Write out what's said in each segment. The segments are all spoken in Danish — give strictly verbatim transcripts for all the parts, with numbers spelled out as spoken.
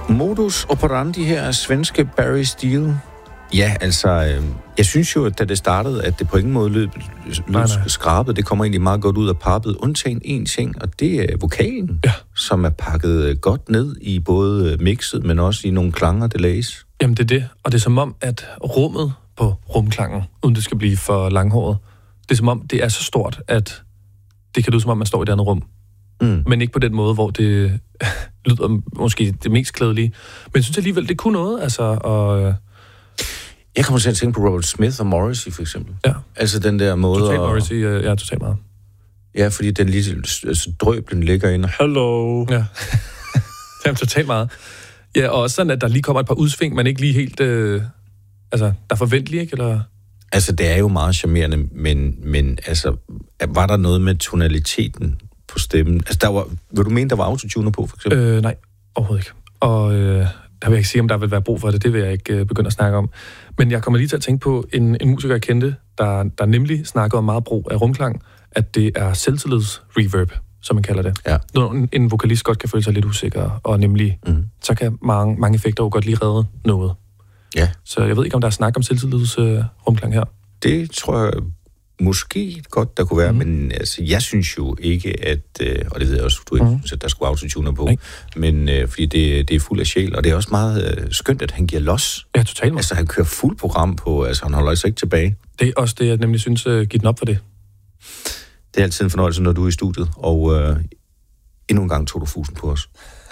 Modus operandi her er svenske Barry Steele. Ja, altså, øh, jeg synes jo, at da det startede, at det på ingen måde lød, lød skrabet. Det kommer egentlig meget godt ud af pappet, undtagen én ting, og det er vokalen, ja. Som er pakket godt ned i både mixet, men også i nogle klanger, det læs. Jamen, det er det, og det er som om, at rummet på rumklangen, uden det skal blive for langhåret, det er som om, det er så stort, at det kan lyde som om, man står i et andet rum. Mm. Men ikke på den måde, hvor det lyder måske det mest klædelige. Men jeg synes alligevel, det kunne noget, altså, og... Jeg kommer til at tænke på Robert Smith og Morrissey, for eksempel. Ja. Altså den der måde... Totalt Morrissey, ja, ja, totalt meget. Ja, fordi den lige altså, drøb, den ligger inde. Hello! Ja. Det er totalt meget. Ja, og også sådan, at der lige kommer et par udsving, man ikke lige helt... Øh, altså, der er forventelige, ikke? Eller... Altså, det er jo meget charmerende, men, men altså, var der noget med tonaliteten på stemmen? Altså, der var... Vil du mene, der var autotuner på, for eksempel? Øh, nej, overhovedet ikke. Og... Øh, der vil jeg ikke sige, om der vil være brug for det. Det vil jeg ikke øh, begynde at snakke om. Men jeg kommer lige til at tænke på en, en musiker, jeg kendte, der, der nemlig snakkede om meget brug af rumklang, at det er selvtillids-reverb, som man kalder det. Ja. Når en, en vokalist godt kan føle sig lidt usikker, og nemlig, mm. så kan mange, mange effekter jo godt lige redde noget. Ja. Så jeg ved ikke, om der er snak om selvtillids-rumklang her. Det tror jeg måske godt, der kunne være, mm. men altså, jeg synes jo ikke, at, øh, og det ved jeg også, du ikke mm. synes, at der skulle autotuner på, Nej. men øh, fordi det, det er fuld af sjæl, og det er også meget øh, skønt, at han giver los. Ja, totalt. Altså, han kører fuld program på, altså, han holder sig ikke tilbage. Det er også det, jeg nemlig synes, uh, giver den op for det. Det er altid en fornøjelse, når du er i studiet, og øh, endnu en gang tog du fusen på os.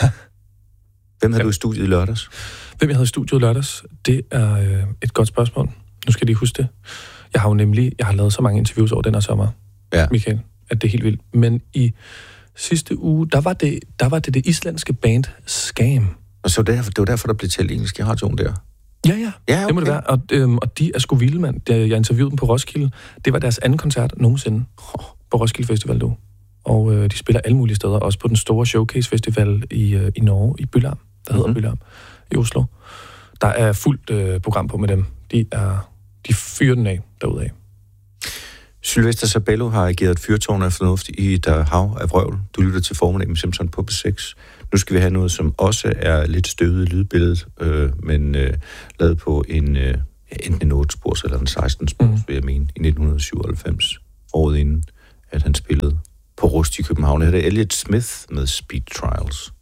Hvem havde ja. du i studiet i lørdags? Hvem jeg havde i studiet i lørdags? Det er øh, et godt spørgsmål. Nu skal jeg lige huske det. Jeg har jo nemlig, jeg har lavet så mange interviews over den her sommer, ja. Michael, at det er helt vildt. Men i sidste uge, der var det der var det, det islandske band Skam. Og så det, det var derfor, der blev talt engelsk i radioen der? Ja, ja, ja okay. Det må det være. Og, øhm, og de er sgu vilde, mand. Jeg interviewede dem på Roskilde. Det var deres anden koncert nogensinde på Roskilde Festival nu. Og øh, de spiller alle mulige steder, også på den store Showcase Festival i, øh, i Norge, i Bylarm, der hedder mm-hmm. Bylarm, i Oslo. Der er fuldt øh, program på med dem. De er... De fyrer den af derudaf. Sylvester Sabello har ageret et fyrtårn af fornuft i et hav af vrøvl. Du lytter til Formiddag med Simpson på P seks. Nu skal vi have noget, som også er lidt støvet i lydbilledet, øh, men øh, lavet på en, øh, enten en otte-spors eller en seksten-spors, mm. vil jeg mene, i nitten syvoghalvfems, året inden, at han spillede på Rust i København. Det er Elliot Smith med Speed Trials.